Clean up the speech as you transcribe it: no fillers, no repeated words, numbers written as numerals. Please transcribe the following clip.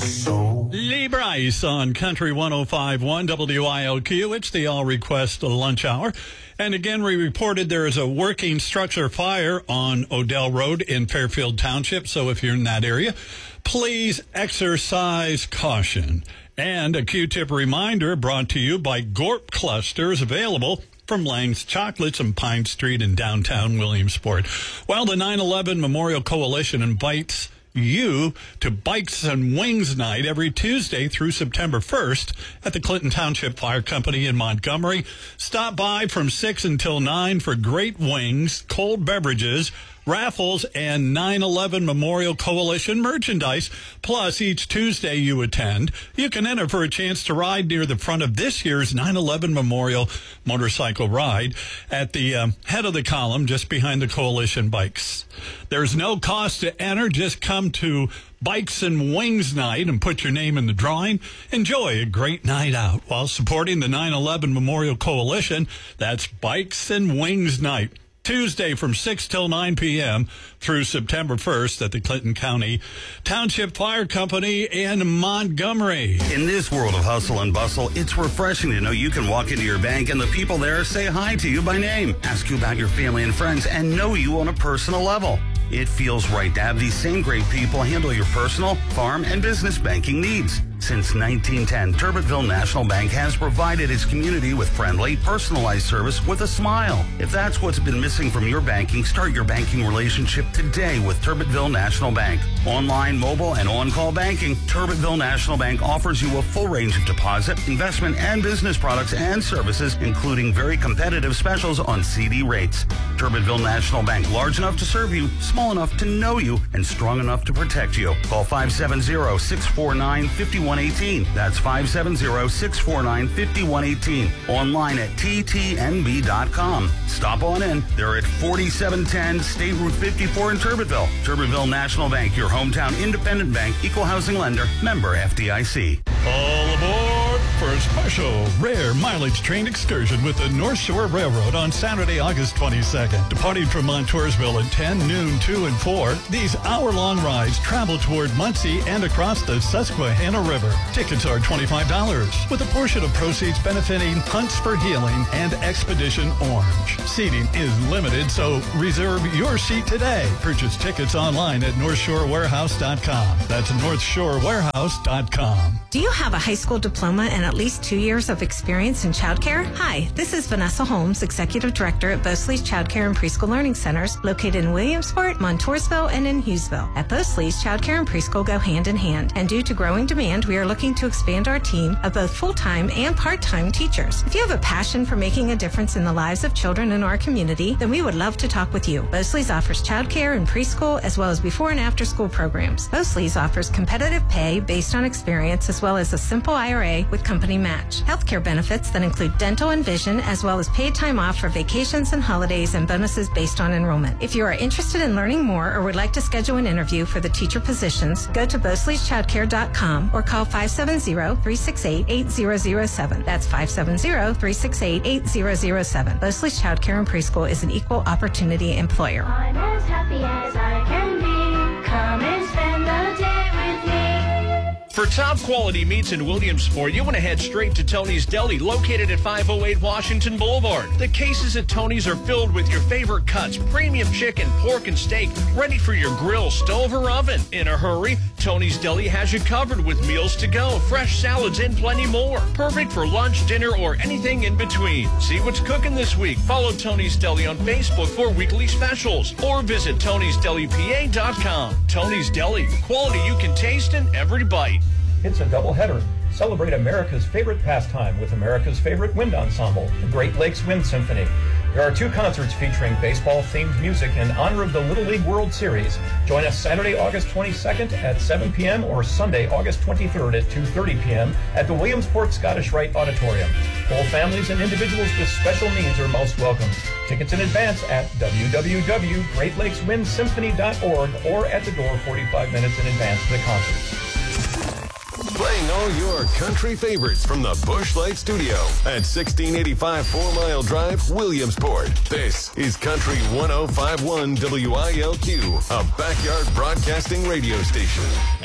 Lee Bryce on Country 105.1 WILQ. It's the All Request Lunch Hour. And again, we reported there is a working structure fire on Odell Road in Fairfield Township. So if you're in that area, please exercise caution. And a Q-tip reminder brought to you by Gorp Clusters, available from Lang's Chocolates on Pine Street in downtown Williamsport. Well, the 9/11 Memorial Coalition invites you to Bikes and Wings Night every Tuesday through September 1st at the Clinton Township Fire Company in Montgomery. Stop by from 6 until 9 for great wings, cold beverages, raffles, and 9/11 Memorial Coalition merchandise. Plus, each Tuesday you attend, you can enter for a chance to ride near the front of this year's 9/11 Memorial Motorcycle Ride at the head of the column just behind the Coalition bikes. There's no cost to enter. Just come to Bikes and Wings Night and put your name in the drawing. Enjoy a great night out while supporting the 9/11 Memorial Coalition. That's Bikes and Wings Night, Tuesday from 6 till 9 p.m. through September 1st at the Clinton County Township Fire Company in Montgomery. In this world of hustle and bustle, it's refreshing to know you can walk into your bank and the people there say hi to you by name, ask you about your family and friends, and know you on a personal level. It feels right to have these same great people handle your personal, farm, and business banking needs. Since 1910, Turbitville National Bank has provided its community with friendly, personalized service with a smile. If that's what's been missing from your banking, start your banking relationship today with Turbitville National Bank. Online, mobile, and on-call banking, Turbitville National Bank offers you a full range of deposit, investment, and business products and services, including very competitive specials on CD rates. Turbitville National Bank, large enough to serve you, small enough to know you, and strong enough to protect you. Call 570-649-5118. That's 570-649-5118. Online at ttnb.com. Stop on in. They're at 4710 State Route 54 in Turbitville. Turbitville National Bank, your hometown independent bank, equal housing lender, member FDIC. All aboard for a special rare mileage train excursion with the North Shore Railroad on Saturday, August 22nd. Departing from Montoursville at 10, noon, 2, and 4, these hour-long rides travel toward Muncie and across the Susquehanna River. Tickets are $25, with a portion of proceeds benefiting Hunts for Healing and Expedition Orange. Seating is limited, so reserve your seat today. Purchase tickets online at NorthShoreWarehouse.com. That's NorthShoreWarehouse.com. Do you have a high school diploma and at least 2 years of experience in childcare? Hi, this is Vanessa Holmes, Executive Director at Bosley's Childcare and Preschool Learning Centers, located in Williamsport, Montoursville, and in Hughesville. At Bosley's, childcare and preschool go hand in hand, and due to growing demand, we are looking to expand our team of both full-time and part-time teachers. If you have a passion for making a difference in the lives of children in our community, then we would love to talk with you. Bosley's offers childcare and preschool, as well as before and after school programs. Bosley's offers competitive pay based on experience, as well as a simple IRA with company match. Healthcare benefits that include dental and vision, as well as paid time off for vacations and holidays, and bonuses based on enrollment. If you are interested in learning more or would like to schedule an interview for the teacher positions, go to Bosley'sChildcare.com or call 570-368-8007. That's 570-368-8007. Bosley's Childcare and Preschool is an equal opportunity employer. I'm as happy as I can be. Come and spend the day with me. For top quality meats in Williamsport, you want to head straight to Tony's Deli, located at 508 Washington Boulevard. The cases at Tony's are filled with your favorite cuts, premium chicken, pork, and steak, ready for your grill, stove, or oven. In a hurry, Tony's Deli has you covered with meals to go, fresh salads, and plenty more. Perfect for lunch, dinner, or anything in between. See what's cooking this week. Follow Tony's Deli on Facebook for weekly specials, or visit Tony'sDeliPA.com. Tony's Deli, quality you can taste in every bite. It's a doubleheader. Celebrate America's favorite pastime with America's favorite wind ensemble, the Great Lakes Wind Symphony. There are 2 concerts featuring baseball-themed music in honor of the Little League World Series. Join us Saturday, August 22nd at 7 p.m. or Sunday, August 23rd at 2:30 p.m. at the Williamsport Scottish Rite Auditorium. Whole families and individuals with special needs are most welcome. Tickets in advance at www.greatlakeswindsymphony.org or at the door 45 minutes in advance of the concerts. Playing all your country favorites from the Busch Light Studio at 1685 4 Mile Drive, Williamsport. This is Country 105.1 WILQ, a backyard broadcasting radio station.